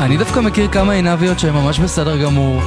אני דווקא מכיר כמה עינביות שהן ממש בסדר גמור.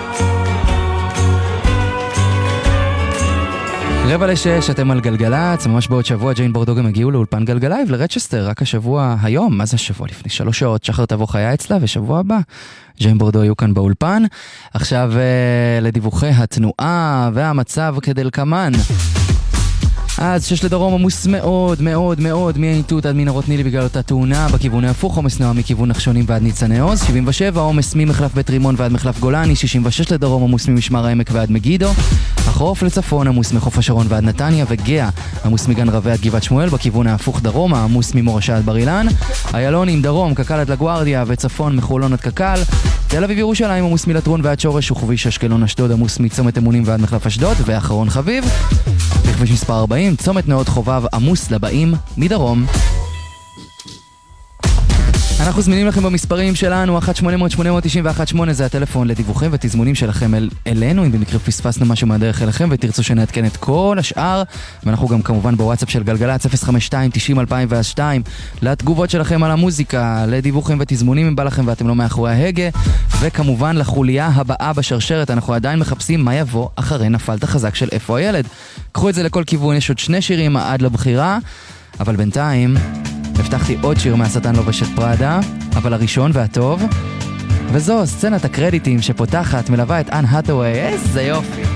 5:45, אתם על גלגלצ, ממש בעוד שבוע ג'יין בורדו גם הגיעו לאולפן גלגלייב לרצ'סטר, רק השבוע היום, מה זה השבוע? לפני 3 שעות, שחר תבוא חיה אצלה, ושבוע הבא ג'יין בורדו היו כאן באולפן. עכשיו לדיווחי התנועה והמצב כדלקמן. אז 6 לדרום עמוס מאוד מאוד מאוד מעין-תות עד מנהרות נילי בגלל אותה תאונה, בכיוון ההפוך עומס נועם מכיוון נחשונים ועד ניצני עוז, 77 עומס ממחלף בית רימון ועד מחלף גולני, 66 לדרום עמוס ממשמר העמק ועד מגידו, החוף לצפון עמוס מחוף השרון ועד נתניה, וגאה עמוס מגן רבי עד גבעת שמואל, בכיוון ההפוך דרומה עמוס ממורשה עד בר אילן, איילונים דרום קקל עד לגוארדיה וצפון מחולון עד קקל, תל אביב ירושלים עמוס מלטרון ועד שורש, וכביש אשקלון אשדוד עמוס מצומת אמונים ועד מחלף אשדוד, ואחרון חביב בכביש מספר 40 צומת נאות חובב עמוס לבאים מדרום. אנחנו זמינים לכם במספרים שלנו 1-800-891-8, זה הטלפון לדיווחים ותזמונים שלכם אלינו, אם במקרה פספסנו משהו מהדרך אליכם ותרצו שנעדכן את כל השאר, ואנחנו גם כמובן בוואטסאפ של גלגלצ 052-90-2002 לתגובות שלכם על המוזיקה, לדיווחים ותזמונים אם בא לכם ואתם לא מאחורי ההגה, וכמובן לחוליה הבאה בשרשרת, אנחנו עדיין מחפשים מה יבוא אחרי נפלת חזק של איפה הילד. קחו את זה לכל כיוון, יש עוד 2 שירים עד לבחירה, אבל בינתיים הבטחתי עוד שיר מהשטן לובש את פראדה, אבל הראשון והטוב, וזו סצנת הקרדיטים שפותחת, מלווה את אן האת'ווי, איזה יופי.